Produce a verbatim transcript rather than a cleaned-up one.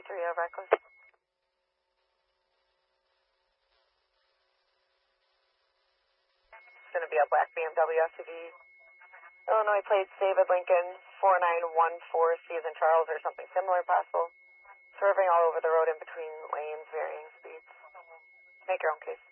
three oh reckless. It's going to be a black B M W S U V. Illinois plates, David Lincoln, four nine one four C as in Charles or something similar possible. Swerving all over the road in between lanes, varying speeds. Make your own case.